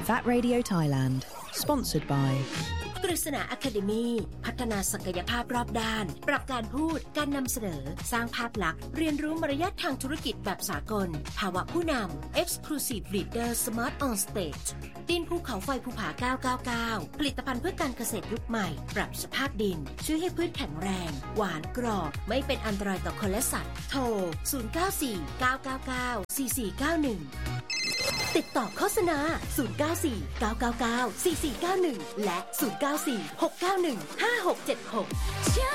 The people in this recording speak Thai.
That Radio Thailand Sponsored by กฤษณาอะคาเดมี่พัฒนาศักยภาพรอบด้านปรับการพูดการนำเสนอสร้างภาพลักษณ์เรียนรู้มารยาททางธุรกิจแบบสากลภาวะผู้นำ Exclusive Leader Smart on Stage ดินภูเขาไฟภูผา999ผลิตภัณฑ์เพื่อการเกษตรยุคใหม่ปรับสภาพดินช่วยให้พืชแข็งแรงหวานกรอบไม่เป็นอันตรายต่อคนและสัตว์โทร0949994491ติดต่อโฆษณา0949994491และ0946915676